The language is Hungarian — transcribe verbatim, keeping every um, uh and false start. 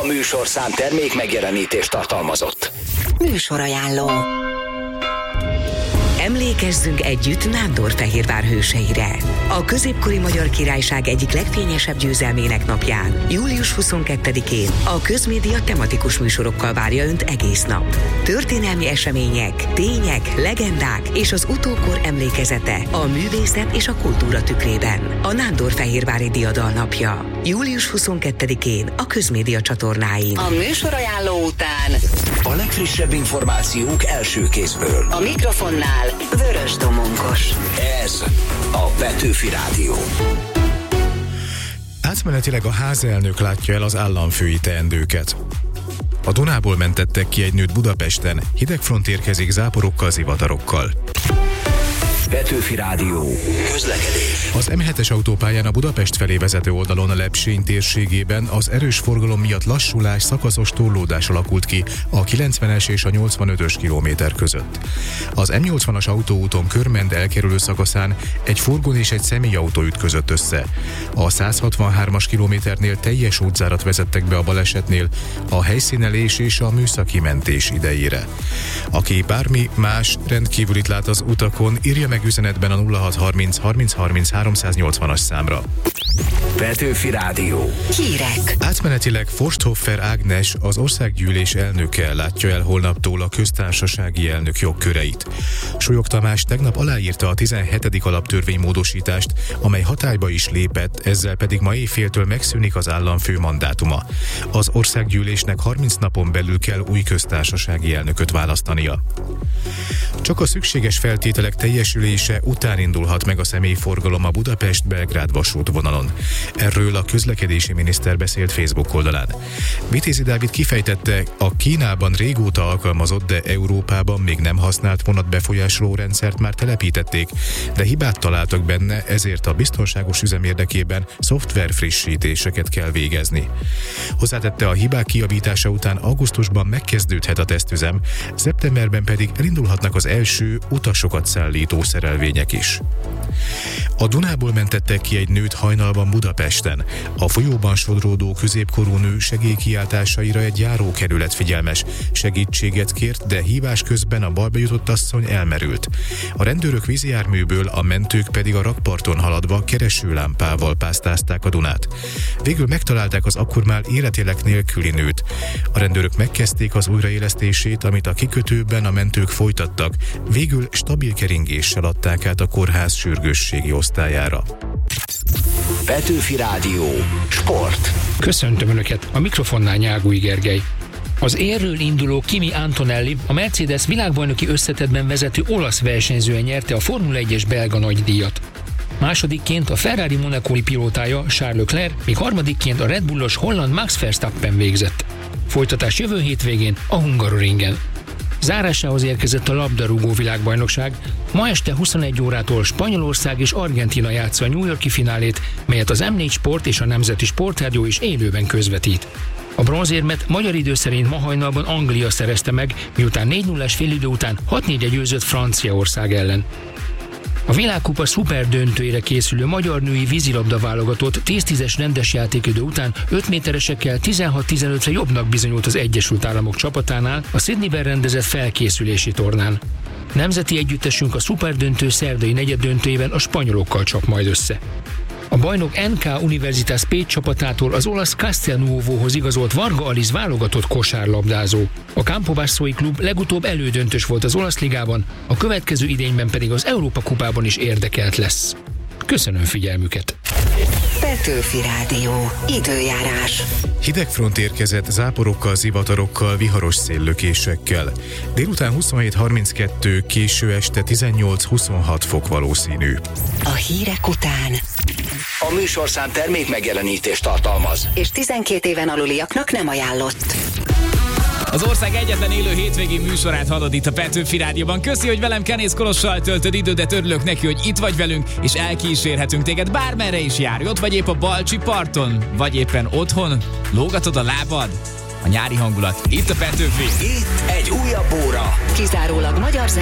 műsorszám termék megjelenítést tartalmazott. Műsorajánló. Emlékezzünk együtt Nándorfehérvár hőseire. A középkori Magyar Királyság egyik legfényesebb győzelmének napján, július huszonkettedikén a Közmédia tematikus műsorokkal várja Önt egész nap. Történelmi események, tények, legendák és az utókor emlékezete a művészet és a kultúra tükrében. A Nándorfehérvári Diadal napja. július huszonkettedikén a Közmédia csatornáin. A műsorajánló után A legfrissebb információk első kézből. a mikrofonnál Vörös Domonkos. Ez a Petőfi Rádió. Átmenetileg a házelnök látja el az államfői teendőket. A Dunából mentettek ki egy nőt Budapesten, hidegfront érkezik záporokkal, zivatarokkal. Petőfi Rádió. Közlekedés. Az em hetes autópályán a Budapest felé vezető oldalon a Lepsény térségében az erős forgalom miatt lassulás, szakaszos torlódás alakult ki a kilencvenes és a nyolcvanötös kilométer között. Az em nyolcvanas autóúton Körmend elkerülő szakaszán egy furgon és egy személyautó ütközött össze. A száz hatvanhármas kilométernél teljes útzárat vezettek be a balesetnél a helyszínelés és a műszaki mentés idejére. Aki bármi más rendkívülit lát az utakon, írja meg üzenetben a nulla hat harminc harminc harminc háromszáznyolcvanas számra. Petőfi Rádió. Hírek. Átmenetileg Forsthoffer Ágnes, az országgyűlés elnöke látja el holnaptól a köztársasági elnök jogköreit. Súlyog Tamás tegnap aláírta a tizenhetedik alaptörvénymódosítást, amely hatályba is lépett, ezzel pedig ma éjféltől megszűnik az államfő mandátuma. Az országgyűlésnek harminc napon belül kell új köztársasági elnököt választania. Csak a szükséges feltételek teljesülése után indulhat meg a személyforgalom a Budapest-Belgrád vasútvonalon. Erről a közlekedési miniszter beszélt Facebook oldalán. Vitézi Dávid kifejtette, a Kínában régóta alkalmazott, de Európában még nem használt vonatbefolyásoló rendszert már telepítették, de hibát találtak benne, ezért a biztonságos üzem érdekében szoftver frissítéseket kell végezni. Hozzátette, a hibák kijavítása után augusztusban megkezdődhet a tesztüzem, szeptemberben pedig elindulhatnak az első utasokat szállító szerelvények is. A Dunából mentettek ki egy nőt hajnalban Budapesten. A folyóban sodródó középkorú nő segélykiáltásaira egy járókerület figyelmes segítséget kért, de hívás közben a balba jutott asszony elmerült. A rendőrök vízijárműből, a mentők pedig a rakparton haladva keresőlámpával pásztázták a Dunát. Végül megtalálták az akkor már életélek nélküli nőt. A rendőrök megkezdték az újraélesztését, amit a kikötőben a mentők folytattak. Végül stabil keringéssel adták át a kórház sürgősségi osztályára. Petőfi Rádió. Sport. Köszöntöm Önöket, a mikrofonnál Nyágúj Gergely. Az érről induló Kimi Antonelli, a Mercedes világbajnoki összetettben vezető olasz versenyzője nyerte a Formula egyes belga nagydíjat. Másodikként a Ferrari monacói pilótája Charles Leclerc, míg harmadikként a Red Bullos holland Max Verstappen végzett. Folytatás jövő hétvégén a Hungaroringen. Zárásához érkezett a labdarúgó világbajnokság. Ma este huszonegy órától Spanyolország és Argentína játsza a New York-i finálét, melyet az em négy Sport és a Nemzeti Sportrádió is élőben közvetít. A bronzérmet magyar idő szerint ma hajnalban Anglia szerezte meg, miután négy nullás félidő után hat négyre győzött Franciaország ellen. A világkupa szuper döntőjére készülő magyar női vízilabda válogatott tíz tízes rendes játékidő után öt méteresekkel tizenhat tizenötre jobbnak bizonyult az Egyesült Államok csapatánál a Sydneyben rendezett felkészülési tornán. Nemzeti együttesünk a szuperdöntő szerdai negyeddöntőjében a spanyolokkal csap majd össze. A bajnok en ká Universitas Pécs csapatától az olasz Castelnuovohoz igazolt Varga Alice válogatott kosárlabdázó. A Campobassoi klub legutóbb elődöntős volt az olasz ligában, a következő idényben pedig az Európa kupában is érdekelt lesz. Köszönöm figyelmüket! Petőfi Rádió. Időjárás. Hidegfront érkezett záporokkal, zivatarokkal, viharos széllökésekkel. Délután huszonhét harminckettő, késő este tizennyolc-huszonhat fok valószínű. A hírek után. A műsorszám termék megjelenítést tartalmaz. És tizenkét éven aluliaknak nem ajánlott. Az ország egyetlen élő hétvégi műsorát hallod itt a Petőfi Rádióban. Köszi, hogy velem Kenész Kolossal töltöd idődet, örülök neki, hogy itt vagy velünk, és elkísérhetünk téged bármerre is járj. Ott vagy épp a Balcsi parton, vagy éppen otthon, lógatod a lábad. A nyári hangulat itt a Petőfi. Itt egy újabb óra. Kizárólag magyar